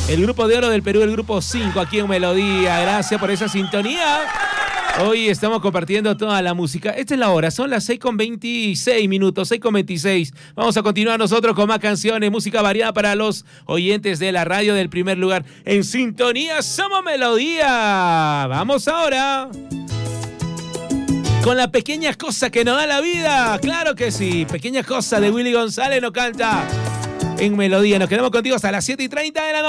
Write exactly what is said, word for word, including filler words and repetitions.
El grupo de oro del Perú, el grupo cinco aquí en Melodía. Gracias por esa sintonía. Hoy estamos compartiendo toda la música. Esta es la hora, son las seis con veintiséis minutos, seis con veintiséis. Vamos a continuar nosotros con más canciones, música variada para los oyentes de la radio del primer lugar. En sintonía somos Melodía. Vamos ahora con la pequeña cosa que nos da la vida. Claro que sí, pequeña cosa de Willy González nos canta en Melodía. Nos quedamos contigo hasta las siete y treinta de la noche.